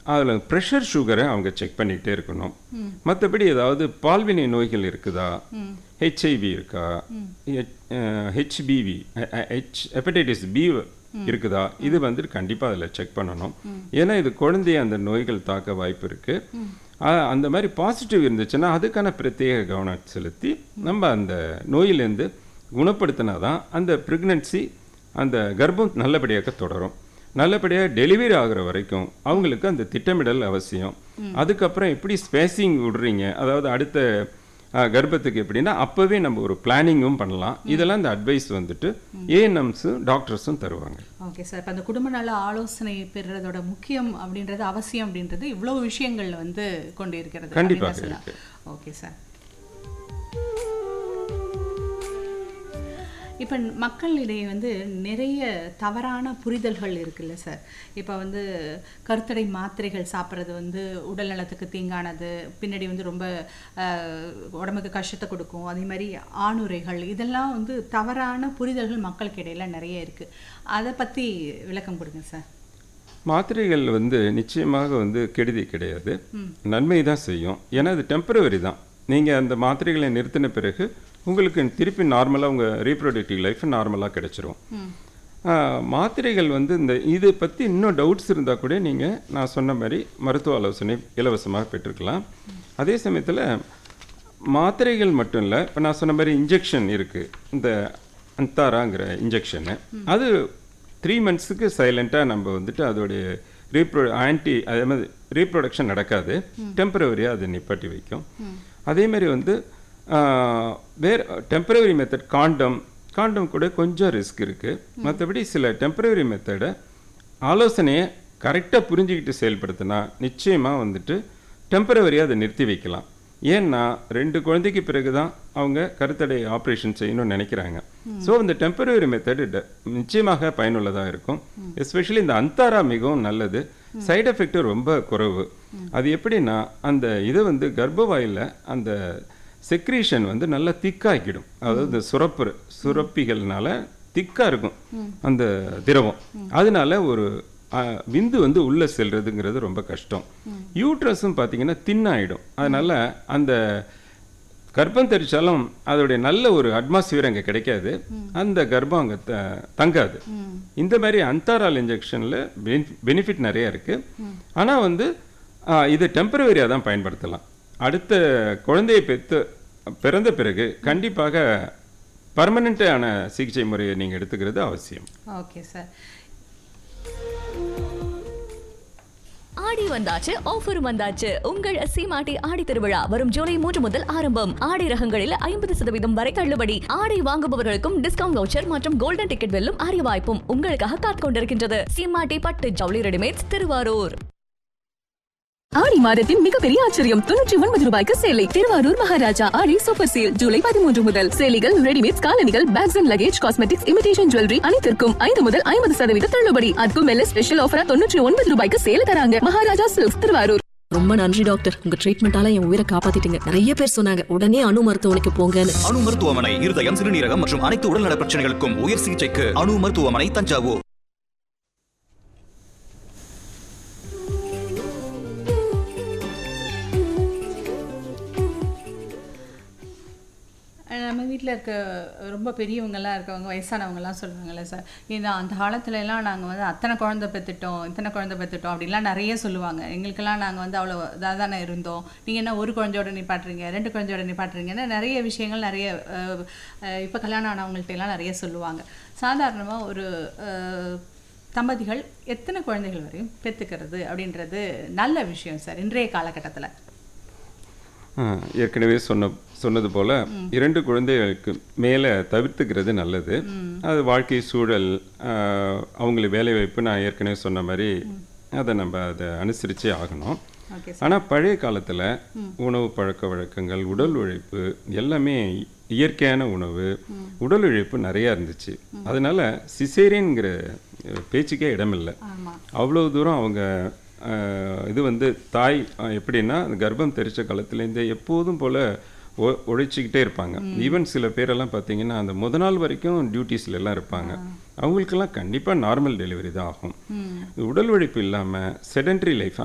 அதில் ப்ரெஷர் சுகரை அவங்க செக் பண்ணிகிட்டே இருக்கணும். மற்றபடி ஏதாவது பால்வினை நோய்கள் இருக்குதா, ஹெச்ஐவி இருக்கா, ஹெச்பிவி ஹெப்படைட்டிஸ் பி இருக்குதா, இது வந்துட்டு கண்டிப்பாக அதில் செக் பண்ணணும். ஏன்னா இது குழந்தைய அந்த நோய்கள் தாக்க வாய்ப்பு இருக்குது. அந்த மாதிரி பாசிட்டிவ் இருந்துச்சுன்னா அதுக்கான பிரத்யேக கவனம் செலுத்தி நம்ம அந்த நோயிலேருந்து குணப்படுத்தினா தான் அந்த ப்ரெக்னன்சி, அந்த கர்ப்பம் நல்லபடியாக தொடரும். நல்லபடியாக டெலிவரி ஆகிற வரைக்கும் அவங்களுக்கு அந்த திட்டமிடல் அவசியம். அதுக்கப்புறம் எப்படி ஸ்பேசிங் விடுறீங்க, அதாவது அடுத்த கர்ப்பத்துக்கு எப்படின்னா அப்போவே நம்ம ஒரு பிளானிங்கும் பண்ணலாம். இதெல்லாம் இந்த அட்வைஸ் வந்துட்டு ஏஎன்எம்ஸும் டாக்டர்ஸும் தருவாங்க. ஓகே சார், இப்போ அந்த குடும்ப நல ஆலோசனை பெறுறதோட முக்கியம் அப்படின்றது, அவசியம் அப்படின்றது இவ்வளோ விஷயங்கள் வந்து கொண்டு இருக்கிறது. கண்டிப்பாக இருக்கு. ஓகே சார், இப்போ மக்களிடையே வந்து நிறைய தவறான புரிதல்கள் இருக்குல்ல சார். இப்போ வந்து கருத்தடை மாத்திரைகள் சாப்பிட்றது வந்து உடல் நலத்துக்கு தீங்கானது, பின்னாடி வந்து ரொம்ப உடம்புக்கு கஷ்டத்தை கொடுக்கும். அதே மாதிரி ஆணுரைகள், இதெல்லாம் வந்து தவறான புரிதல்கள் மக்களுக்கு இடையில நிறைய இருக்குது. அதை பற்றி விளக்கம் கொடுங்க சார். மாத்திரைகள் வந்து நிச்சயமாக வந்து கெடுதி கிடையாது, நன்மை தான் செய்யும். ஏன்னா அது டெம்பரவரி தான். நீங்கள் அந்த மாத்திரைகளை நிறுத்தின பிறகு உங்களுக்கு திருப்பி நார்மலாக உங்கள் ரீப்ரொடக்டிவ் லைஃப் நார்மலாக கிடைச்சிரும். மாத்திரைகள் வந்து இந்த இதை பற்றி இன்னும் டவுட்ஸ் இருந்தால் கூட நீங்கள் நான் சொன்ன மாதிரி மருத்துவ ஆலோசனை இலவசமாக பெற்றுக்கலாம். அதே சமயத்தில் மாத்திரைகள் மட்டும் இல்லை, இப்போ நான் சொன்ன மாதிரி இன்ஜெக்ஷன் இருக்குது, இந்த அந்தாராங்கிற இன்ஜெக்ஷனு, அது 3 monthsக்கு சைலண்ட்டாக நம்ம வந்துட்டு அதோடைய அதே மாதிரி ரீப்ரொடக்ஷன் நடக்காது, டெம்பரவரியாக அதை நிப்பாட்டி வைக்கும். அதேமாதிரி வந்து வேறு டெம்பரவரி மெத்தட் காண்டம் கூட கொஞ்சம் ரிஸ்க் இருக்குது. மற்றபடி சில டெம்பரவரி மெத்தடை ஆலோசனையை கரெக்டாக புரிஞ்சுக்கிட்டு செயல்படுத்தினா நிச்சயமாக வந்துட்டு டெம்பரவரியாக அதை நிறுத்தி வைக்கலாம். ஏன்னா 2 குழந்தைக்கு பிறகு தான் அவங்க கருத்தடை ஆப்ரேஷன் செய்யணும்னு நினைக்கிறாங்க. ஸோ இந்த டெம்பரவரி மெத்தடு நிச்சயமாக பயனுள்ளதாக இருக்கும். எஸ்பெஷலி இந்த அந்தாரா மிகவும் நல்லது, சைடு எஃபெக்ட் ரொம்ப குறைவு. அது எப்படின்னா அந்த இதை வந்து கர்ப்பவாயில் அந்த செக்ரீஷன் வந்து நல்லா திக்காக்கிடும். அதாவது இந்த சுரப்பிகள்னால திக்காக இருக்கும் அந்த திரவம். அதனால ஒரு விந்து வந்து உள்ளே செல்றதுங்கிறது ரொம்ப கஷ்டம். யூட்ரஸும் பார்த்தீங்கன்னா தின்னாயிடும். அதனால அந்த கர்ப்பம் தெரிச்சாலும் அதோடைய நல்ல ஒரு அட்மாஸ்பியர் அங்கே கிடைக்காது, அந்த கர்ப்பம் அங்கே தங்காது. இந்த மாதிரி அந்தாரால் இன்ஜெக்ஷனில் பெனிஃபிட் நிறைய இருக்குது. ஆனால் வந்து இது டெம்பரவரியாக தான் பயன்படுத்தலாம். அடுத்த குழந்தையை பிறந்த பிறகு கண்டிப்பாக பர்மனெண்ட்டான சிகிச்சை முறையை நீங்கள் எடுத்துக்கிறது அவசியம். Okay sir. ஆடி வந்தாச்சு, ஆஃபர் வந்தாச்சு. உங்கள் சீமாட்டி ஆடி திருவிழா வரும் ஜூலை 3 முதல் ஆரம்பம். ஆடை ரகங்களில் 50% வரை தள்ளுபடி. ஆடை வாங்குபவர்களுக்கும் டிஸ்கவுண்ட் வவுச்சர் மற்றும் கோல்டன் டிக்கெட் வெல்லும் அரிய வாய்ப்பும் உங்களுக்காக காத்துக் கொண்டிருக்கின்றது. சீமாட்டி பட்டு ஜவுளி ரெடிமேட்ஸ், திருவாரூர். ஆடி மாதத்தின் மிகப்பெரிய ஆச்சரியம், 99 ரூபாய்க்கு சேலை. திருவாரூர் மகாராஜா ஆடி சூப்பர் சேல் ஜூலை 13 முதல். சேலைகள், ரெடிமேட்ஸ், காலணிகள், packs and luggage, cosmetics, imitation jewellery அனைத்திற்கும் 5 முதல் 50% தள்ளுபடி. அதுக்கும் மேல ஸ்பெஷல் ஆஃபரா 99 ரூபாய்க்கு சேல தராங்க. மகாராஜா சில்க்ஸ், திருவாரூர். ரொம்ப நன்றி டாக்டர், உங்க ட்ரீட்மெண்டால என் உயிரை காப்பாத்திட்டீங்க. நிறைய பேர் சொன்னாங்க உடனே அணு மருத்துவமனைக்கு போங்கன்னு. அணு மருத்துவமனை இருதயம், சிறுநீரகம் மற்றும் அனைத்து உடல்நல பிரச்சனைகளுக்கும் உயர் சிகிச்சைக்கு அணு மருத்துவமனை, தஞ்சாவூர். நம்ம வீட்டில் இருக்க ரொம்ப பெரியவங்கெல்லாம் இருக்கவங்க, வயசானவங்கலாம் சொல்லுவாங்கள்ல சார், ஏன்னா அந்த காலத்துலலாம் நாங்கள் வந்து அத்தனை குழந்தை பெற்றுட்டோம், இத்தனை குழந்தை பெற்றுட்டோம் அப்படின்லாம் நிறைய சொல்லுவாங்க. எங்களுக்கெல்லாம் நாங்கள் வந்து அவ்வளோ இதாக தானே இருந்தோம், நீங்கள் என்ன ஒரு குழந்தையோட நிப்பாட்டுறீங்க, 2 குழந்தையோட நிப்பாட்டுறீங்கன்னு நிறைய விஷயங்கள் நிறைய இப்போ கல்யாணம் ஆனவங்கள்ட்டெல்லாம் நிறைய சொல்லுவாங்க. சாதாரணமாக ஒரு தம்பதிகள் எத்தனை குழந்தைகள் வரையும் பெற்றுக்கிறது அப்படின்றது நல்ல விஷயம் சார் இன்றைய காலகட்டத்தில்? ஏற்கனவே சொன்னது போல் 2 குழந்தைகளுக்கு மேலே தவிர்த்துக்கிறது நல்லது. அது வாழ்க்கை சூழல், அவங்களுக்கு வேலை வாய்ப்பு, நான் ஏற்கனவே சொன்ன மாதிரி அதை நம்ம அதை அனுசரித்தே ஆகணும். ஆனால் பழைய காலத்தில் உணவு பழக்க வழக்கங்கள், உடல் உழைப்பு எல்லாமே இயற்கையான உணவு, உடல் உழைப்பு நிறையா இருந்துச்சு. அதனால சிசேரியன்கிற பேச்சுக்கே இடமில்லை. அவ்வளோ தூரம் அவங்க இது வந்து தாய் எப்படின்னா கர்ப்பம் தெரிச்ச காலத்துலேருந்து எப்போதும் போல் உழைச்சிக்கிட்டே இருப்பாங்க. ஈவன் சில பேரெல்லாம் பார்த்தீங்கன்னா அந்த முத நாள் வரைக்கும் டியூட்டிஸில் எல்லாம் இருப்பாங்க. அவங்களுக்கெல்லாம் கண்டிப்பாக நார்மல் டெலிவரி தான் ஆகும். உடல் உழைப்பு இல்லாமல் செடன்ட்ரி லைஃப்,